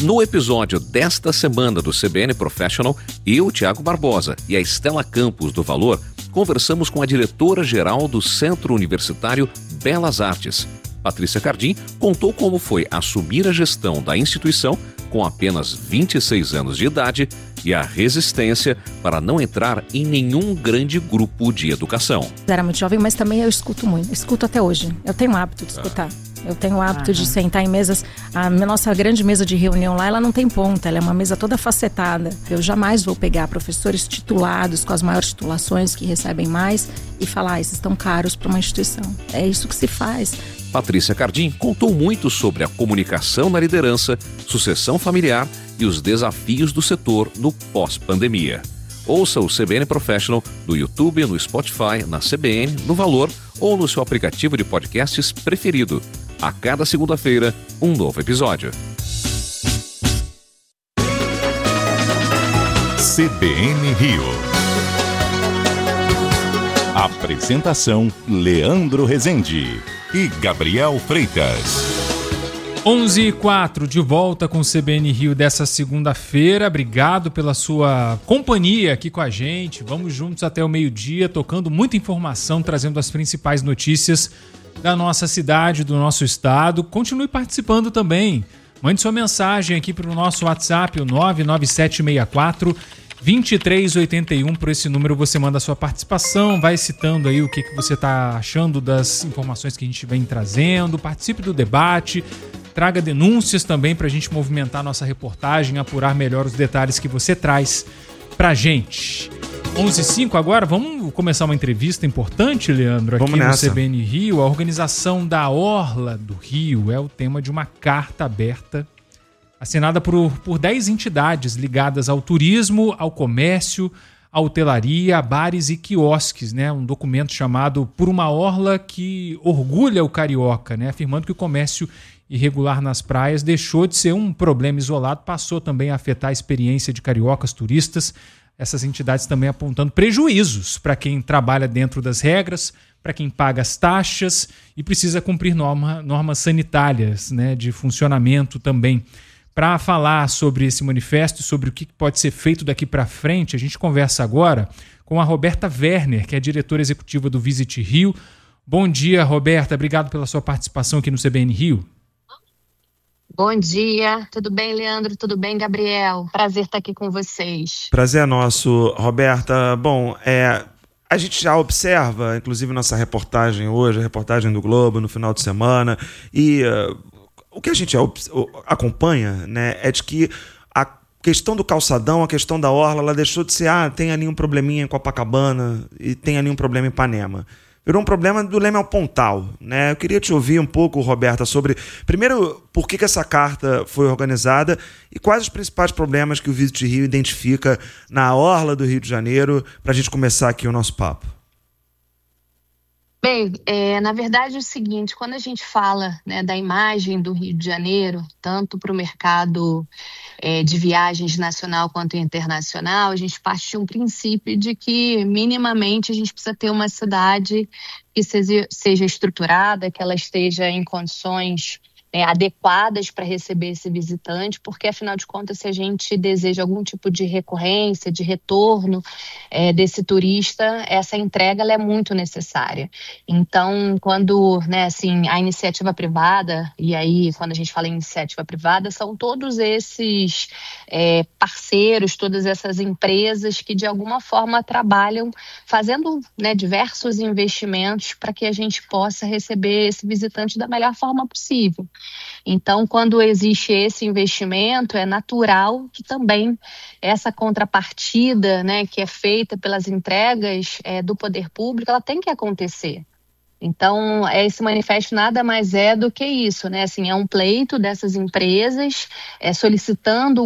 No episódio desta semana do CBN Professional, eu, Tiago Barbosa, e a Estela Campos do Valor, conversamos com a diretora-geral do Centro Universitário Belas Artes. Patrícia Cardim contou como foi assumir a gestão da instituição com apenas 26 anos de idade e a resistência para não entrar em nenhum grande grupo de educação. Era muito jovem, mas também eu escuto muito. Escuto até hoje. Eu tenho o hábito de escutar. Eu tenho o hábito de sentar em mesas. A nossa grande mesa de reunião lá, ela não tem ponta. Ela é uma mesa toda facetada. Eu jamais vou pegar professores titulados, com as maiores titulações, que recebem mais, e falar, esses estão caros para uma instituição. É isso que se faz. Patrícia Cardim contou muito sobre a comunicação na liderança, sucessão familiar e os desafios do setor no pós-pandemia. Ouça o CBN Professional no YouTube, no Spotify, na CBN, no Valor ou no seu aplicativo de podcasts preferido. A cada segunda-feira, um novo episódio. CBN Rio. Apresentação: Leandro Rezende e Gabriel Freitas. 11h04, de volta com o CBN Rio dessa segunda-feira. Obrigado pela sua companhia aqui com a gente. Vamos juntos até o meio-dia, tocando muita informação, trazendo as principais notícias da nossa cidade, do nosso estado. Continue participando também. Mande sua mensagem aqui para o nosso WhatsApp, o 99764-2381. Por esse número você manda a sua participação, vai citando aí o que você está achando das informações que a gente vem trazendo. Participe do debate. Traga denúncias também para a gente movimentar a nossa reportagem, apurar melhor os detalhes que você traz para a gente. 11h05 agora, vamos começar uma entrevista importante, Leandro, aqui no CBN Rio. A organização da Orla do Rio é o tema de uma carta aberta assinada por 10 entidades ligadas ao turismo, ao comércio, à hotelaria, a bares e quiosques, né? Um documento chamado Por uma Orla que orgulha o carioca, né? Afirmando que o comércio irregular nas praias deixou de ser um problema isolado, passou também a afetar a experiência de cariocas turistas. Essas entidades também apontando prejuízos para quem trabalha dentro das regras, para quem paga as taxas e precisa cumprir normas sanitárias, né, de funcionamento também. Para falar sobre esse manifesto, sobre o que pode ser feito daqui para frente, a gente conversa agora com a Roberta Werner, que é diretora executiva do Visit Rio. Bom dia, Roberta. Obrigado pela sua participação aqui no CBN Rio. Bom dia, tudo bem, Leandro? Tudo bem, Gabriel? Prazer estar aqui com vocês. Prazer é nosso, Roberta. Bom, a gente já observa, inclusive nossa reportagem hoje, a reportagem do Globo no final de semana, e o que a gente acompanha, né, é de que a questão do calçadão, a questão da orla, ela deixou de ser, tem ali um probleminha em Copacabana e tem ali um problema em Ipanema. Virou um problema do Leme ao Pontal, né? Eu queria te ouvir um pouco, Roberta, sobre, primeiro, por que essa carta foi organizada e quais os principais problemas que o Visit Rio identifica na orla do Rio de Janeiro, para a gente começar aqui o nosso papo. Bem, na verdade é o seguinte, quando a gente fala, né, da imagem do Rio de Janeiro, tanto para o mercado de viagens nacional quanto internacional, a gente parte de um princípio de que minimamente a gente precisa ter uma cidade que seja estruturada, que ela esteja em condições adequadas para receber esse visitante, porque afinal de contas, se a gente deseja algum tipo de recorrência, de retorno desse turista, essa entrega ela é muito necessária. Então, quando a iniciativa privada, e aí quando a gente fala em iniciativa privada, são todos esses parceiros, todas essas empresas que de alguma forma trabalham fazendo diversos investimentos para que a gente possa receber esse visitante da melhor forma possível. Então, quando existe esse investimento, é natural que também essa contrapartida, que é feita pelas entregas do poder público, ela tem que acontecer. Então, esse manifesto nada mais é do que isso, é um pleito dessas empresas solicitando